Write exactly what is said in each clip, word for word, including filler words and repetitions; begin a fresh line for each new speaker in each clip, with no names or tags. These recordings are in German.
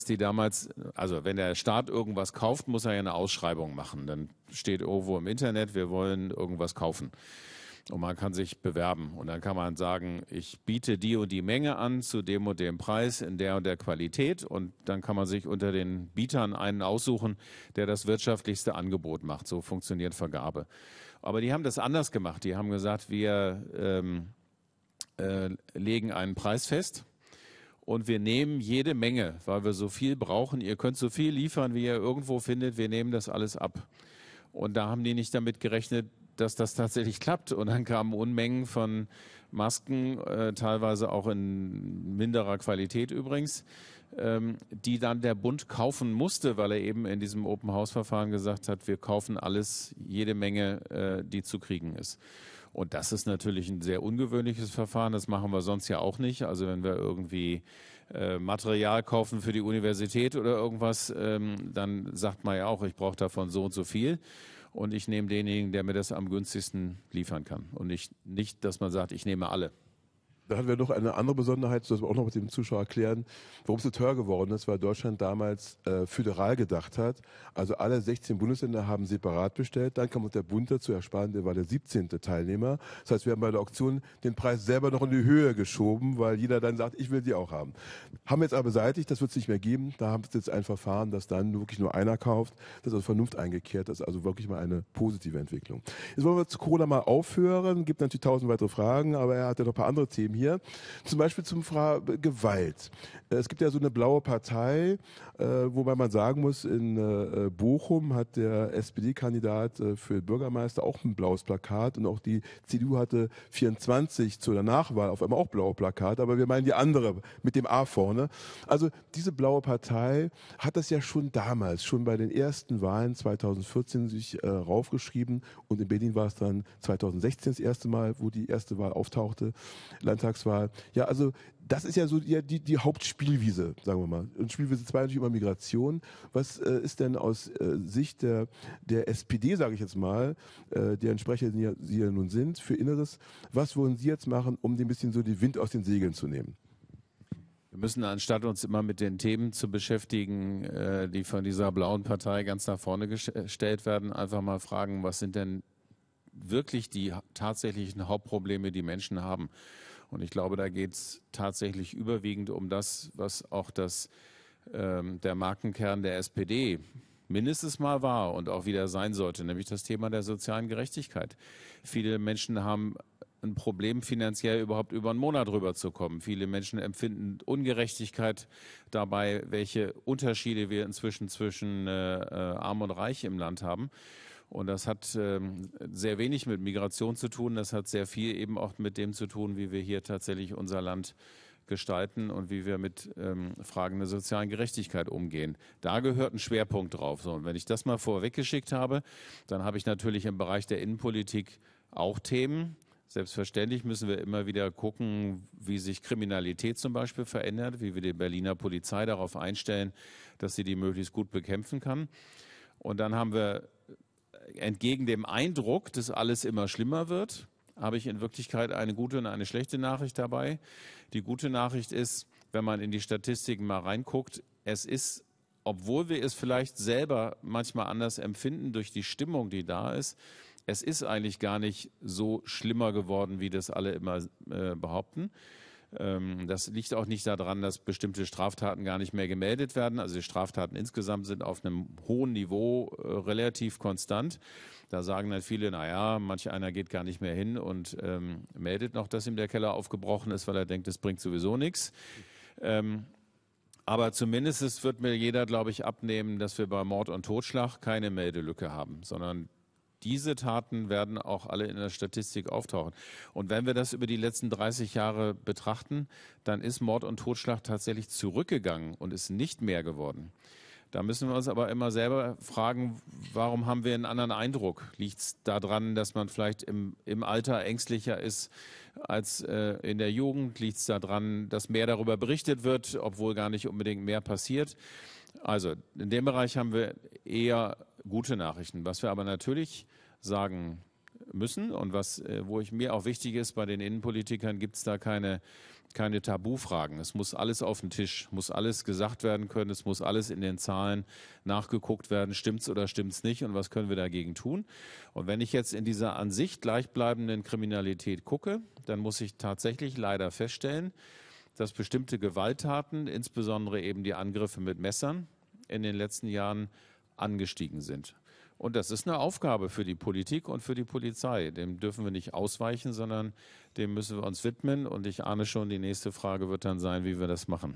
die damals, also wenn der Staat irgendwas kauft, muss er ja eine Ausschreibung machen. Dann steht irgendwo im Internet, wir wollen irgendwas kaufen. Und man kann sich bewerben. Und dann kann man sagen, ich biete die und die Menge an zu dem und dem Preis in der und der Qualität. Und dann kann man sich unter den Bietern einen aussuchen, der das wirtschaftlichste Angebot macht. So funktioniert Vergabe. Aber die haben das anders gemacht. Die haben gesagt, wir ähm, äh, legen einen Preis fest. Und wir nehmen jede Menge, weil wir so viel brauchen. Ihr könnt so viel liefern, wie ihr irgendwo findet. Wir nehmen das alles ab. Und da haben die nicht damit gerechnet, dass das tatsächlich klappt. Und dann kamen Unmengen von Masken, äh, teilweise auch in minderer Qualität übrigens, ähm, die dann der Bund kaufen musste, weil er eben in diesem Open-House-Verfahren gesagt hat, wir kaufen alles, jede Menge, äh, die zu kriegen ist. Und das ist natürlich ein sehr ungewöhnliches Verfahren. Das machen wir sonst ja auch nicht. Also wenn wir irgendwie äh, Material kaufen für die Universität oder irgendwas, ähm, dann sagt man ja auch, ich brauche davon so und so viel. Und ich nehme denjenigen, der mir das am günstigsten liefern kann. Und nicht, nicht, dass man sagt, ich nehme alle.
Da hatten wir noch eine andere Besonderheit, das wir auch noch mit dem Zuschauer erklären, warum es so teuer geworden ist, weil Deutschland damals äh, föderal gedacht hat. Also alle sechzehn Bundesländer haben separat bestellt, dann kam der Bund dazu, Herr Spahn, der war der siebzehnte Teilnehmer. Das heißt, wir haben bei der Auktion den Preis selber noch in die Höhe geschoben, weil jeder dann sagt, ich will die auch haben. Haben wir jetzt aber beseitigt, das wird es nicht mehr geben. Da haben wir jetzt ein Verfahren, das dann wirklich nur einer kauft. Das ist also Vernunft eingekehrt, das ist also wirklich mal eine positive Entwicklung. Jetzt wollen wir zu Corona mal aufhören, gibt natürlich tausend weitere Fragen, aber er hat ja noch ein paar andere Themen hier. Hier. Zum Beispiel zum Frage Gewalt. Es gibt ja so eine blaue Partei, äh, wobei man sagen muss, in äh, Bochum hat der S P D-Kandidat äh, für Bürgermeister auch ein blaues Plakat und auch die C D U hatte vierundzwanzig zu der Nachwahl auf einmal auch blaue Plakate, aber wir meinen die andere mit dem A vorne. Also diese blaue Partei hat das ja schon damals, schon bei den ersten Wahlen zweitausendvierzehn sich äh, raufgeschrieben und in Berlin war es dann zweitausendsechzehn das erste Mal, wo die erste Wahl auftauchte, Landtagswahl. Ja, also das ist ja so die, die, die Hauptspielwiese, sagen wir mal. Und Spielwiese zwei natürlich immer Migration. Was äh, ist denn aus äh, Sicht der, der S P D, sage ich jetzt mal, äh, deren Sprecher Sie ja, Sie ja nun sind, für Inneres, was wollen Sie jetzt machen, um ein bisschen so den Wind aus den Segeln zu nehmen?
Wir müssen, anstatt uns immer mit den Themen zu beschäftigen, äh, die von dieser blauen Partei ganz nach vorne gestellt werden, einfach mal fragen, was sind denn wirklich die tatsächlichen Hauptprobleme, die Menschen haben. Und ich glaube, da geht es tatsächlich überwiegend um das, was auch das, ähm, der Markenkern der S P D mindestens mal war und auch wieder sein sollte, nämlich das Thema der sozialen Gerechtigkeit. Viele Menschen haben ein Problem, finanziell überhaupt über einen Monat rüberzukommen. Viele Menschen empfinden Ungerechtigkeit dabei, welche Unterschiede wir inzwischen zwischen äh, äh, Arm und Reich im Land haben. Und das hat ähm, sehr wenig mit Migration zu tun. Das hat sehr viel eben auch mit dem zu tun, wie wir hier tatsächlich unser Land gestalten und wie wir mit ähm, Fragen der sozialen Gerechtigkeit umgehen. Da gehört ein Schwerpunkt drauf. So, und wenn ich das mal vorweggeschickt habe, dann habe ich natürlich im Bereich der Innenpolitik auch Themen. Selbstverständlich müssen wir immer wieder gucken, wie sich Kriminalität zum Beispiel verändert, wie wir die Berliner Polizei darauf einstellen, dass sie die möglichst gut bekämpfen kann. Und dann haben wir entgegen dem Eindruck, dass alles immer schlimmer wird, habe ich in Wirklichkeit eine gute und eine schlechte Nachricht dabei. Die gute Nachricht ist, wenn man in die Statistiken mal reinguckt, es ist, obwohl wir es vielleicht selber manchmal anders empfinden durch die Stimmung, die da ist, es ist eigentlich gar nicht so schlimmer geworden, wie das alle immer äh, behaupten. Ähm, das liegt auch nicht daran, dass bestimmte Straftaten gar nicht mehr gemeldet werden. Also die Straftaten insgesamt sind auf einem hohen Niveau äh, relativ konstant. Da sagen dann viele, naja, manch einer geht gar nicht mehr hin und ähm, meldet noch, dass ihm der Keller aufgebrochen ist, weil er denkt, das bringt sowieso nichts. Ähm, aber zumindest wird mir jeder, glaube ich, abnehmen, dass wir bei Mord und Totschlag keine Meldelücke haben, sondern diese Taten werden auch alle in der Statistik auftauchen. Und wenn wir das über die letzten dreißig Jahre betrachten, dann ist Mord und Totschlag tatsächlich zurückgegangen und ist nicht mehr geworden. Da müssen wir uns aber immer selber fragen, warum haben wir einen anderen Eindruck? Liegt es daran, dass man vielleicht im, im Alter ängstlicher ist als äh, in der Jugend? Liegt es daran, dass mehr darüber berichtet wird, obwohl gar nicht unbedingt mehr passiert? Also in dem Bereich haben wir eher gute Nachrichten. Was wir aber natürlich sagen müssen. Und was, wo ich mir auch wichtig ist, bei den Innenpolitikern gibt es da keine, keine Tabufragen. Es muss alles auf den Tisch, muss alles gesagt werden können, es muss alles in den Zahlen nachgeguckt werden, stimmt's oder stimmt's nicht und was können wir dagegen tun. Und wenn ich jetzt in dieser an sich gleichbleibenden Kriminalität gucke, dann muss ich tatsächlich leider feststellen, dass bestimmte Gewalttaten, insbesondere eben die Angriffe mit Messern, in den letzten Jahren angestiegen sind. Und das ist eine Aufgabe für die Politik und für die Polizei. Dem dürfen wir nicht ausweichen, sondern dem müssen wir uns widmen. Und ich ahne schon, die nächste Frage wird dann sein, wie wir das machen.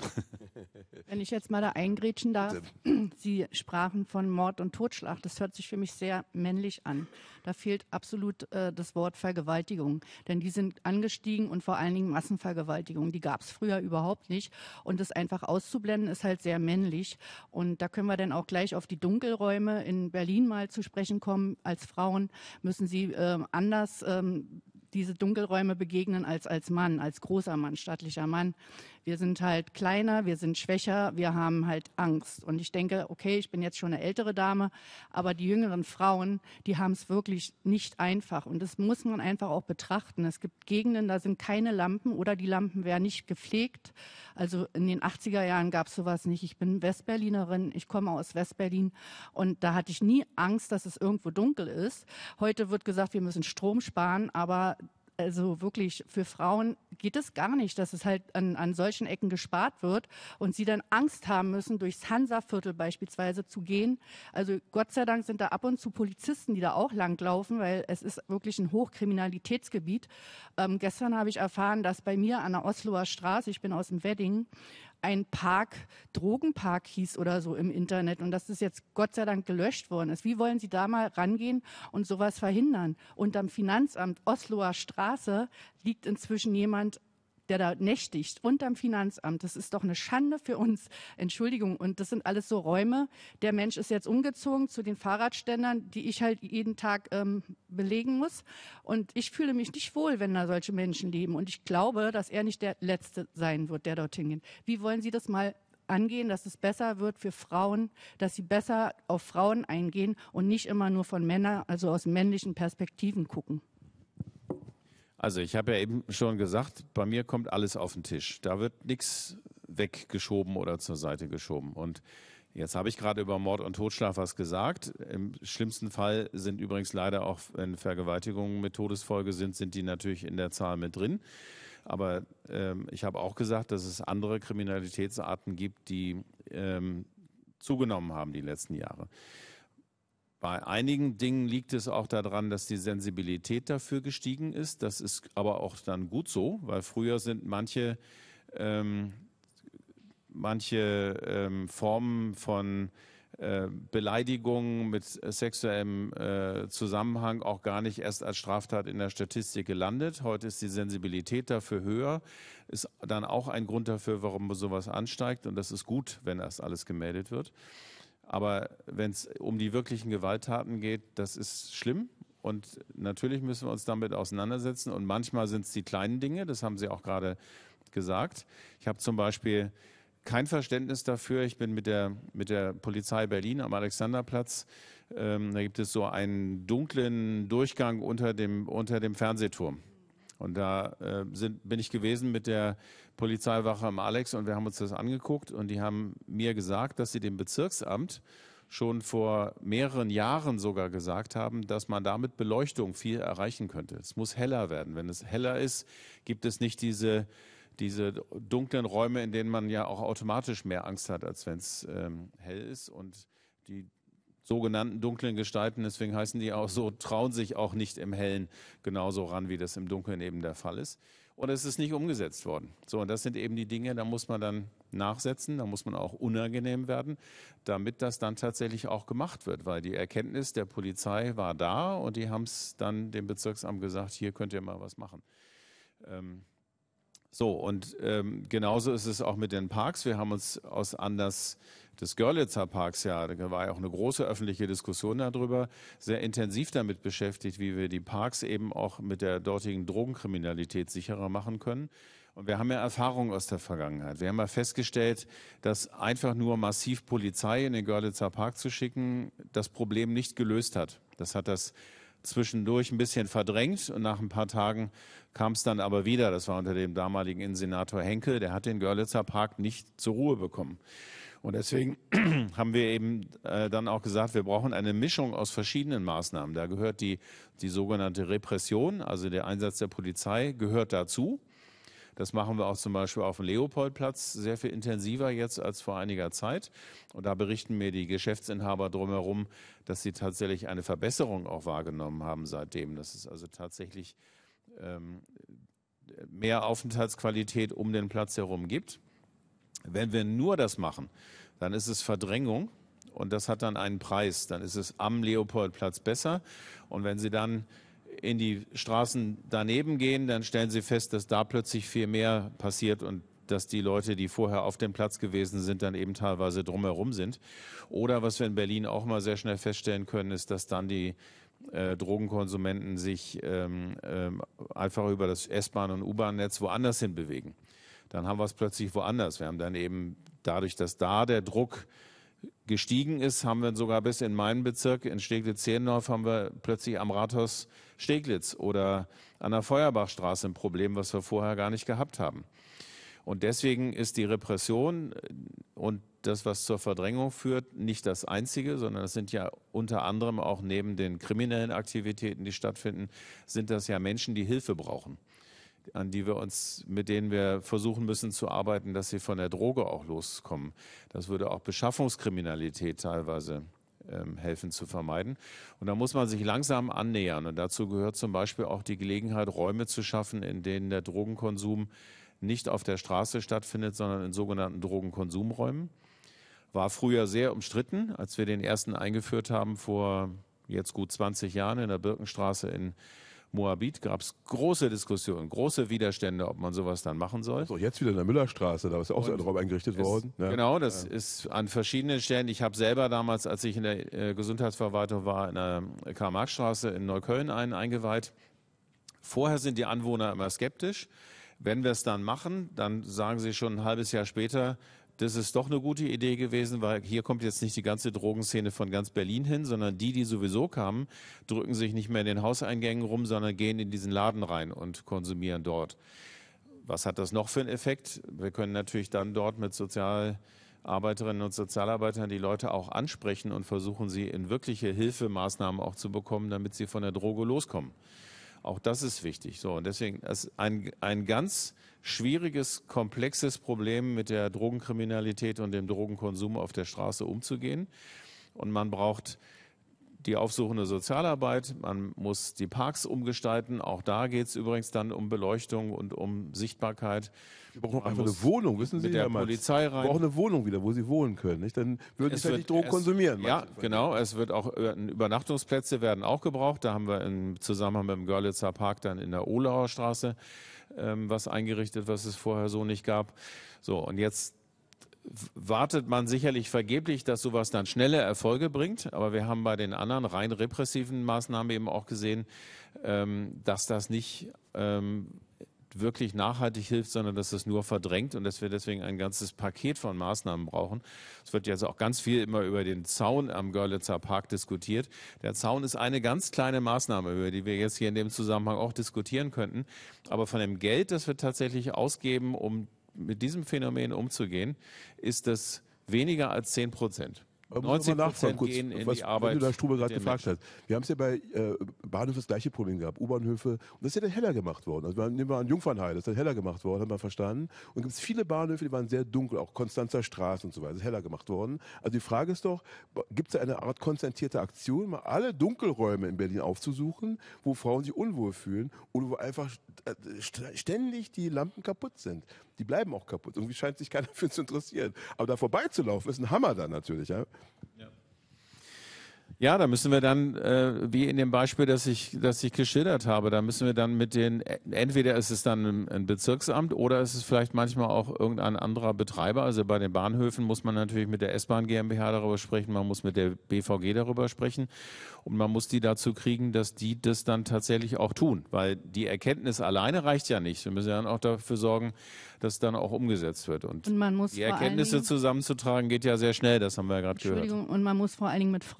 Wenn ich jetzt mal da eingrätschen darf, Sie sprachen von Mord und Totschlag. Das hört sich für mich sehr männlich an. Da fehlt absolut äh, das Wort Vergewaltigung. Denn die sind angestiegen und vor allen Dingen Massenvergewaltigung. Die gab es früher überhaupt nicht. Und das einfach auszublenden, ist halt sehr männlich. Und da können wir dann auch gleich auf die Dunkelräume in Berlin mal zu sprechen kommen. Als Frauen müssen sie äh, anders ähm, diese Dunkelräume begegnen als als Mann, als großer Mann, stattlicher Mann. Wir sind halt kleiner, wir sind schwächer, wir haben halt Angst. Und ich denke, okay, ich bin jetzt schon eine ältere Dame, aber die jüngeren Frauen, die haben es wirklich nicht einfach. Und das muss man einfach auch betrachten. Es gibt Gegenden, da sind keine Lampen oder die Lampen werden nicht gepflegt. Also in den achtziger Jahren gab es sowas nicht. Ich bin Westberlinerin, ich komme aus Westberlin und da hatte ich nie Angst, dass es irgendwo dunkel ist. Heute wird gesagt, wir müssen Strom sparen, aber also wirklich für Frauen geht es gar nicht, dass es halt an, an solchen Ecken gespart wird und sie dann Angst haben müssen, durchs Hansa-Viertel beispielsweise zu gehen. Also Gott sei Dank sind da ab und zu Polizisten, die da auch langlaufen, weil es ist wirklich ein Hochkriminalitätsgebiet. Ähm, gestern habe ich erfahren, dass bei mir an der Osloer Straße, ich bin aus dem Wedding, ein Park, Drogenpark hieß oder so im Internet und dass das jetzt Gott sei Dank gelöscht worden ist. Wie wollen Sie da mal rangehen und sowas verhindern? Unterm Finanzamt Osloer Straße liegt inzwischen jemand, der da nächtigt, unterm Finanzamt. Das ist doch eine Schande für uns. Entschuldigung. Und das sind alles so Räume. Der Mensch ist jetzt umgezogen zu den Fahrradständern, die ich halt jeden Tag ähm, belegen muss. Und ich fühle mich nicht wohl, wenn da solche Menschen leben. Und ich glaube, dass er nicht der Letzte sein wird, der dorthin geht. Wie wollen Sie das mal angehen, dass es besser wird für Frauen, dass sie besser auf Frauen eingehen und nicht immer nur von Männern, also aus männlichen Perspektiven gucken?
Also ich habe ja eben schon gesagt, bei mir kommt alles auf den Tisch. Da wird nichts weggeschoben oder zur Seite geschoben. Und jetzt habe ich gerade über Mord und Totschlag was gesagt. Im schlimmsten Fall sind übrigens leider auch, wenn Vergewaltigungen mit Todesfolge sind, sind die natürlich in der Zahl mit drin. Aber ähm, ich habe auch gesagt, dass es andere Kriminalitätsarten gibt, die ähm, zugenommen haben die letzten Jahre. Bei einigen Dingen liegt es auch daran, dass die Sensibilität dafür gestiegen ist. Das ist aber auch dann gut so, weil früher sind manche, ähm, manche ähm, Formen von äh, Beleidigungen mit sexuellem äh, Zusammenhang auch gar nicht erst als Straftat in der Statistik gelandet. Heute ist die Sensibilität dafür höher. Ist dann auch ein Grund dafür, warum sowas ansteigt. Und das ist gut, wenn das alles gemeldet wird. Aber wenn es um die wirklichen Gewalttaten geht, das ist schlimm. Und natürlich müssen wir uns damit auseinandersetzen. Und manchmal sind es die kleinen Dinge, das haben Sie auch gerade gesagt. Ich habe zum Beispiel kein Verständnis dafür. Ich bin mit der, mit der Polizei Berlin am Alexanderplatz. Ähm, da gibt es so einen dunklen Durchgang unter dem, unter dem Fernsehturm. Und da äh, sind, bin ich gewesen mit der Polizeiwache am Alex und wir haben uns das angeguckt und die haben mir gesagt, dass sie dem Bezirksamt schon vor mehreren Jahren sogar gesagt haben, dass man damit Beleuchtung viel erreichen könnte. Es muss heller werden. Wenn es heller ist, gibt es nicht diese, diese dunklen Räume, in denen man ja auch automatisch mehr Angst hat, als wenn es ähm, hell ist. Und die sogenannten dunklen Gestalten, deswegen heißen die auch so, trauen sich auch nicht im Hellen genauso ran, wie das im Dunkeln eben der Fall ist. Und es ist nicht umgesetzt worden. So, und das sind eben die Dinge, da muss man dann nachsetzen, da muss man auch unangenehm werden, damit das dann tatsächlich auch gemacht wird, weil die Erkenntnis der Polizei war da und die haben es dann dem Bezirksamt gesagt, hier könnt ihr mal was machen. Ähm, So, und ähm, genauso ist es auch mit den Parks. Wir haben uns aus Anlass des Görlitzer Parks, ja, da war ja auch eine große öffentliche Diskussion darüber, sehr intensiv damit beschäftigt, wie wir die Parks eben auch mit der dortigen Drogenkriminalität sicherer machen können. Und wir haben ja Erfahrungen aus der Vergangenheit. Wir haben ja festgestellt, dass einfach nur massiv Polizei in den Görlitzer Park zu schicken, das Problem nicht gelöst hat. Das hat das zwischendurch ein bisschen verdrängt und nach ein paar Tagen kam es dann aber wieder. Das war unter dem damaligen Innensenator Henkel, der hat den Görlitzer Park nicht zur Ruhe bekommen. Und deswegen haben wir eben äh, dann auch gesagt, wir brauchen eine Mischung aus verschiedenen Maßnahmen. Da gehört die, die sogenannte Repression, also der Einsatz der Polizei, gehört dazu. Das machen wir auch zum Beispiel auf dem Leopoldplatz sehr viel intensiver jetzt als vor einiger Zeit. Und da berichten mir die Geschäftsinhaber drumherum, dass sie tatsächlich eine Verbesserung auch wahrgenommen haben seitdem. Dass es also tatsächlich ähm, mehr Aufenthaltsqualität um den Platz herum gibt. Wenn wir nur das machen, dann ist es Verdrängung und das hat dann einen Preis. Dann ist es am Leopoldplatz besser. Und wenn Sie dann in die Straßen daneben gehen, dann stellen Sie fest, dass da plötzlich viel mehr passiert und dass die Leute, die vorher auf dem Platz gewesen sind, dann eben teilweise drumherum sind. Oder was wir in Berlin auch mal sehr schnell feststellen können, ist, dass dann die äh, Drogenkonsumenten sich ähm, äh, einfach über das S-Bahn- und U-Bahn-Netz woanders hin bewegen. Dann haben wir es plötzlich woanders. Wir haben dann eben dadurch, dass da der Druck gestiegen ist, haben wir sogar bis in meinen Bezirk, in Steglitz-Zehlendorf, haben wir plötzlich am Rathaus Steglitz oder an der Feuerbachstraße ein Problem, was wir vorher gar nicht gehabt haben. Und deswegen ist die Repression und das, was zur Verdrängung führt, nicht das Einzige, sondern es sind ja unter anderem auch neben den kriminellen Aktivitäten, die stattfinden, sind das ja Menschen, die Hilfe brauchen, an die wir uns, mit denen wir versuchen müssen zu arbeiten, dass sie von der Droge auch loskommen. Das würde auch Beschaffungskriminalität teilweise ähm, helfen zu vermeiden. Und da muss man sich langsam annähern. Und dazu gehört zum Beispiel auch die Gelegenheit, Räume zu schaffen, in denen der Drogenkonsum nicht auf der Straße stattfindet, sondern in sogenannten Drogenkonsumräumen. War früher sehr umstritten, als wir den ersten eingeführt haben, vor jetzt gut zwanzig Jahren in der Birkenstraße in Moabit, gab es große Diskussionen, große Widerstände, ob man sowas dann machen soll.
Das ist auch jetzt wieder in der Müllerstraße, da ist ja auch so ein Raum eingerichtet
es,
worden. Ja.
Genau, das
ja.
ist an verschiedenen Stellen. Ich habe selber damals, als ich in der äh, Gesundheitsverwaltung war, in der Karl-Marx-Straße in Neukölln einen eingeweiht. Vorher sind die Anwohner immer skeptisch. Wenn wir es dann machen, dann sagen sie schon ein halbes Jahr später, das ist doch eine gute Idee gewesen, weil hier kommt jetzt nicht die ganze Drogenszene von ganz Berlin hin, sondern die, die sowieso kamen, drücken sich nicht mehr in den Hauseingängen rum, sondern gehen in diesen Laden rein und konsumieren dort. Was hat das noch für einen Effekt? Wir können natürlich dann dort mit Sozialarbeiterinnen und Sozialarbeitern die Leute auch ansprechen und versuchen, sie in wirkliche Hilfemaßnahmen auch zu bekommen, damit sie von der Droge loskommen. Auch das ist wichtig. So, und deswegen ist ein, ein ganz schwieriges, komplexes Problem mit der Drogenkriminalität und dem Drogenkonsum auf der Straße umzugehen. Und man braucht die aufsuchende Sozialarbeit, man muss die Parks umgestalten. Auch da geht es übrigens dann um Beleuchtung und um Sichtbarkeit.
Sie brauchen auch einfach eine Wohnung, wissen Sie?
Mit der Polizei rein.
Sie brauchen eine Wohnung wieder, wo Sie wohnen können. Nicht? Dann würden Sie nicht Drogen konsumieren.
Ja, genau. Es wird auch Übernachtungsplätze werden auch gebraucht. Da haben wir im Zusammenhang mit dem Görlitzer Park dann in der Ohlauer Straße ähm, was eingerichtet, was es vorher so nicht gab. So, und jetzt wartet man sicherlich vergeblich, dass sowas dann schnelle Erfolge bringt. Aber wir haben bei den anderen rein repressiven Maßnahmen eben auch gesehen, ähm, dass das nicht ähm, wirklich nachhaltig hilft, sondern dass es nur verdrängt und dass wir deswegen ein ganzes Paket von Maßnahmen brauchen. Es wird jetzt auch ganz viel immer über den Zaun am Görlitzer Park diskutiert. Der Zaun ist eine ganz kleine Maßnahme, über die wir jetzt hier in dem Zusammenhang auch diskutieren könnten. Aber von dem Geld, das wir tatsächlich ausgeben, um mit diesem Phänomen umzugehen, ist das weniger als zehn Prozent. neunzig Prozent gehen in
was,
die Arbeit.
Wenn du da Strube gerade gefragt hast. Wir haben es ja bei äh, Bahnhöfen das gleiche Problem gehabt, U-Bahnhöfe. Und das ist ja dann heller gemacht worden. Also wir nehmen wir an Jungfernheide, das ist dann heller gemacht worden, haben wir verstanden. Und gibt es viele Bahnhöfe, die waren sehr dunkel, auch Konstanzer Straße und so weiter, das ist heller gemacht worden. Also die Frage ist doch, gibt es da eine Art konzentrierte Aktion, mal alle Dunkelräume in Berlin aufzusuchen, wo Frauen sich unwohl fühlen oder wo einfach ständig die Lampen kaputt sind. Die bleiben auch kaputt. Irgendwie scheint sich keiner für zu interessieren. Aber da vorbeizulaufen, ist ein Hammer dann natürlich. Ja?
Ja. Ja, da müssen wir dann, äh, wie in dem Beispiel, das ich, das ich geschildert habe, da müssen wir dann mit den, entweder ist es dann ein Bezirksamt oder ist es vielleicht manchmal auch irgendein anderer Betreiber. Also bei den Bahnhöfen muss man natürlich mit der S-Bahn GmbH darüber sprechen, man muss mit der B V G darüber sprechen und man muss die dazu kriegen, dass die das dann tatsächlich auch tun. Weil die Erkenntnis alleine reicht ja nicht. Wir müssen ja dann auch dafür sorgen, dass dann auch umgesetzt wird. Und,
und man muss
die Erkenntnisse zusammenzutragen geht ja sehr schnell, das haben wir ja gerade gehört.
Entschuldigung, und man muss vor allen Dingen mit Frauen mal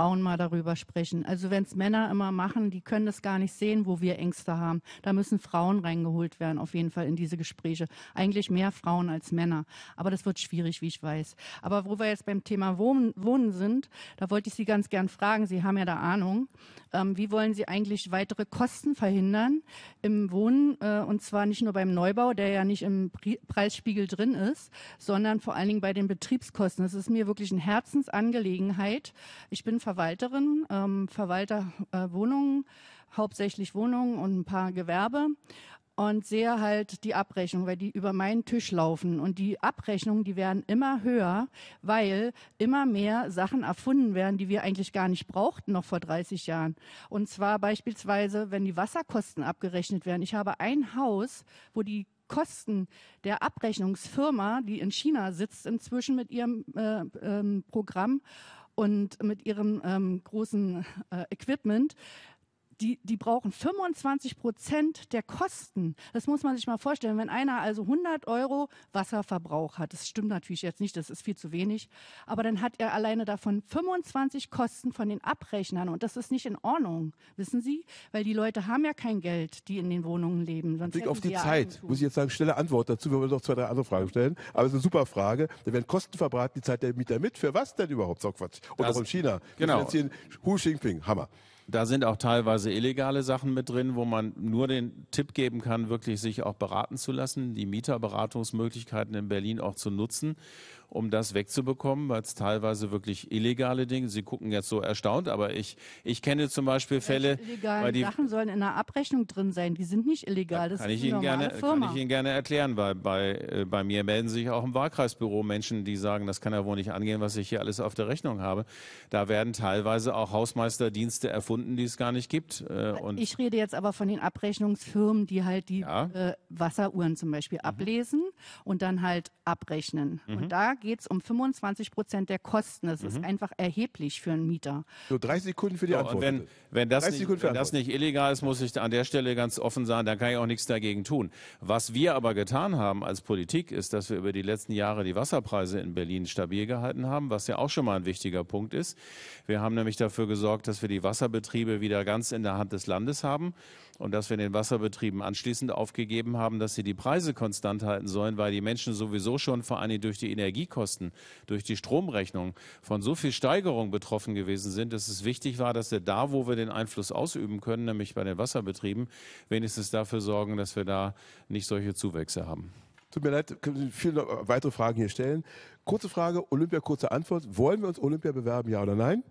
darüber sprechen. Also wenn es Männer immer machen, die können das gar nicht sehen, wo wir Ängste haben. Da müssen Frauen reingeholt werden, auf jeden Fall in diese Gespräche. Eigentlich mehr Frauen als Männer. Aber das wird schwierig, wie ich weiß. Aber wo wir jetzt beim Thema Wohnen, Wohnen sind, da wollte ich Sie ganz gern fragen, Sie haben ja da Ahnung, ähm, wie wollen Sie eigentlich weitere Kosten verhindern im Wohnen, äh, und zwar nicht nur beim Neubau, der ja nicht im Pri- Preisspiegel drin ist, sondern vor allen Dingen bei den Betriebskosten. Das ist mir wirklich eine Herzensangelegenheit. Ich bin Verwalterin, ähm, Verwalter äh, Wohnungen, hauptsächlich Wohnungen und ein paar Gewerbe. Und sehe halt die Abrechnung, weil die über meinen Tisch laufen. Und die Abrechnungen, die werden immer höher, weil immer mehr Sachen erfunden werden, die wir eigentlich gar nicht brauchten, noch vor dreißig Jahren. Und zwar beispielsweise, wenn die Wasserkosten abgerechnet werden. Ich habe ein Haus, wo die Kosten der Abrechnungsfirma, die in China sitzt inzwischen mit ihrem äh, ähm, Programm und mit ihrem ähm, großen äh, Equipment, Die, die brauchen fünfundzwanzig Prozent der Kosten. Das muss man sich mal vorstellen. Wenn einer also hundert Euro Wasserverbrauch hat, das stimmt natürlich jetzt nicht, das ist viel zu wenig, aber dann hat er alleine davon fünfundzwanzig Kosten von den Abrechnern und das ist nicht in Ordnung, wissen Sie? Weil die Leute haben ja kein Geld, die in den Wohnungen leben. Sonst
Blick auf die
ja
Zeit,
Eigentum.
muss ich jetzt sagen, schnelle Antwort dazu, wir wollen noch zwei, drei andere Fragen stellen. Aber es ist eine super Frage. Da werden Kosten verbraten, die Zeit der Mieter mit. Für was denn überhaupt? So Quatsch. Und
Das-
auch in China.
genau.
Wir Hu Jinping, Hammer.
Da sind auch teilweise illegale Sachen mit drin, wo man nur den Tipp geben kann, wirklich sich auch beraten zu lassen, die Mieterberatungsmöglichkeiten in Berlin auch zu nutzen, um das wegzubekommen, weil es teilweise wirklich illegale Dinge, Sie gucken jetzt so erstaunt, aber ich, ich kenne zum Beispiel Fälle,
Welche illegalen
weil die,
Sachen sollen in der Abrechnung drin sein. Die sind nicht illegal. Das
kann
ist
ich,
eine
Ihnen
normale
gerne,
Firma.
kann ich Ihnen gerne erklären, weil bei, äh, bei mir melden sich auch im Wahlkreisbüro Menschen, die sagen, das kann ja wohl nicht angehen, was ich hier alles auf der Rechnung habe. Da werden teilweise auch Hausmeisterdienste erfunden, die es gar nicht gibt. Äh, und
Ich rede jetzt aber von den Abrechnungsfirmen, die halt die
Ja.
äh, Wasseruhren zum Beispiel
Mhm.
ablesen und dann halt abrechnen.
Mhm.
Und da geht es um fünfundzwanzig Prozent der Kosten. Das
Mhm.
ist einfach erheblich für einen Mieter.
So, dreißig Sekunden für die
So,
Antwort.
und wenn,
bitte.
wenn, das
dreißig
nicht,
Sekunden für
wenn das
Antwort.
nicht illegal ist, muss ich an der Stelle ganz offen sagen, dann kann ich auch nichts dagegen tun. Was wir aber getan haben als Politik, ist, dass wir über die letzten Jahre die Wasserpreise in Berlin stabil gehalten haben, was ja auch schon mal ein wichtiger Punkt ist. Wir haben nämlich dafür gesorgt, dass wir die Wasserbetriebe wieder ganz in der Hand des Landes haben und dass wir den Wasserbetrieben anschließend aufgegeben haben, dass sie die Preise konstant halten sollen, weil die Menschen sowieso schon vor allem durch die Energiekosten, durch die Stromrechnung von so viel Steigerung betroffen gewesen sind, dass es wichtig war, dass wir da, wo wir den Einfluss ausüben können, nämlich bei den Wasserbetrieben, wenigstens dafür sorgen, dass wir da nicht solche Zuwächse haben.
Tut mir leid, können Sie viele weitere Fragen hier stellen. Kurze Frage, Olympia, kurze Antwort. Wollen wir uns Olympia bewerben, ja oder nein?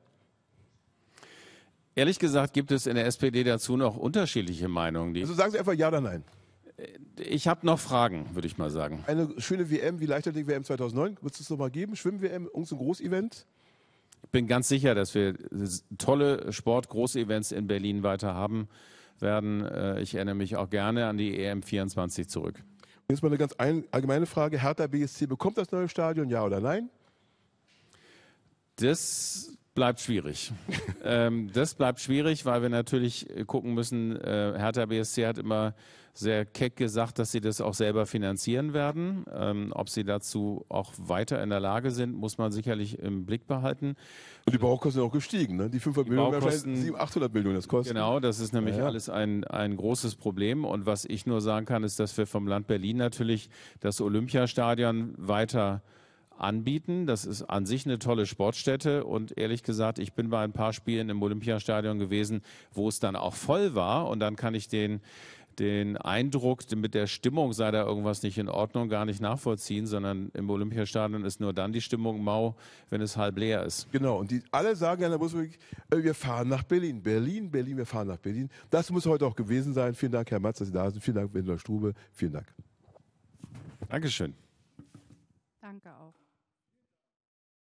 Ehrlich gesagt gibt es in der S P D dazu noch unterschiedliche Meinungen. Die
Also sagen Sie einfach ja oder nein.
ich habe noch Fragen, würde ich mal sagen.
Eine schöne W M wie Leichtathletik-W M zweitausendneun, wird es das nochmal geben? Schwimm-W M, irgendein Großevent?
Ich bin ganz sicher, dass wir tolle Sport-Großevents in Berlin weiter haben werden. Äh, Ich erinnere mich auch gerne an die E M vierundzwanzig zurück.
Jetzt mal eine ganz ein, allgemeine Frage. Hertha B S C bekommt das neue Stadion, ja oder nein?
Das bleibt schwierig. ähm, das bleibt schwierig, weil wir natürlich gucken müssen, äh, Hertha B S C hat immer sehr keck gesagt, dass sie das auch selber finanzieren werden. Ähm, ob sie dazu auch weiter in der Lage sind, muss man sicherlich im Blick behalten.
Und die Baukosten sind auch gestiegen, ne? Die fünfhundert Millionen,
Baukosten-
wahrscheinlich siebenhundert, achthundert Millionen das kostet.
Genau, das ist nämlich
Ja, ja.
alles ein, ein großes Problem. Und was ich nur sagen kann, ist, dass wir vom Land Berlin natürlich das Olympiastadion weiter anbieten. Das ist an sich eine tolle Sportstätte und ehrlich gesagt, ich bin bei ein paar Spielen im Olympiastadion gewesen, wo es dann auch voll war und dann kann ich den den Eindruck, mit der Stimmung sei da irgendwas nicht in Ordnung, gar nicht nachvollziehen, sondern im Olympiastadion ist nur dann die Stimmung mau, wenn es halb leer ist.
Genau, und die alle sagen an der Busfabrik, äh, wir fahren nach Berlin. Berlin, Berlin, wir fahren nach Berlin. Das muss heute auch gewesen sein. Vielen Dank, Herr Matz, dass Sie da sind. Vielen Dank, Wendler Strube. Vielen Dank.
Dankeschön.
Danke auch.